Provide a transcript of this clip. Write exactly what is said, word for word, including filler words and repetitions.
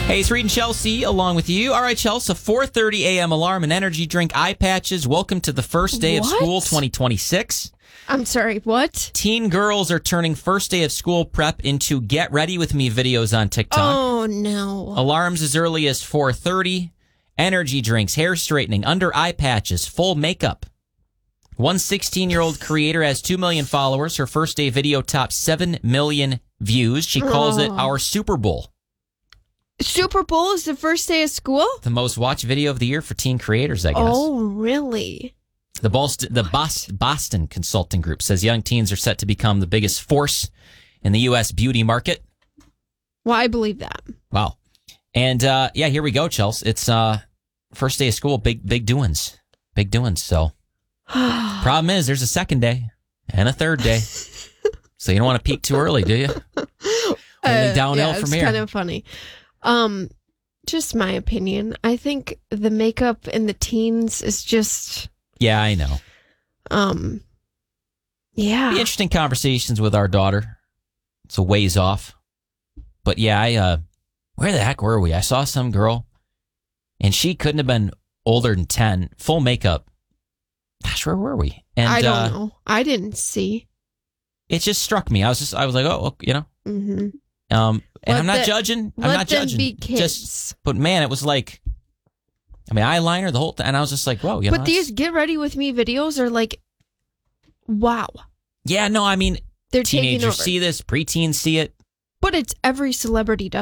Hey, it's Reed and Chelsea along with you. All right, Chelsea, four thirty a.m. alarm and energy drink eye patches. Welcome to the first day What? of school twenty twenty-six. I'm sorry, what? Teen girls are turning first day of school prep into get ready with me videos on TikTok. Oh, no. Alarms as early as four thirty. Energy drinks, hair straightening, under eye patches, full makeup. One sixteen-year-old creator has two million followers. Her first day video topped seven million views. She calls it Oh. our Super Bowl. Super Bowl is the first day of school? The most watched video of the year for teen creators, I guess. Oh, really? The Boston, the Bos- Boston Consulting Group says young teens are set to become the biggest force in the U S beauty market. Well, I believe that. Wow. And, uh, yeah, here we go, Chelsea. It's uh, first day of school, big, big doings. Big doings. So, problem is, there's a second day and a third day. So you don't want to peak too early, do you? Only Uh, downhill yeah, from it's here. kind of funny. Um, just my opinion. I think the makeup in the teens is just, Yeah, I know. um, yeah. Be interesting conversations with our daughter. It's a ways off. But yeah, I, uh, where the heck were we? I saw some girl, and she couldn't have been older than ten, full makeup. Gosh, where were we? And I don't uh, know. I didn't see. it just struck me. I was just, I was like, oh, you know, Mm-hmm. um, and Let I'm not the- judging. I'm Let not them judging. be kids. Just, but man, it was like, I mean, eyeliner, the whole thing, and I was just like, whoa, you know. but these get ready with me videos are like, wow. yeah, no, I mean, They're taking teenagers over. see this, preteens see it. But it's every celebrity does.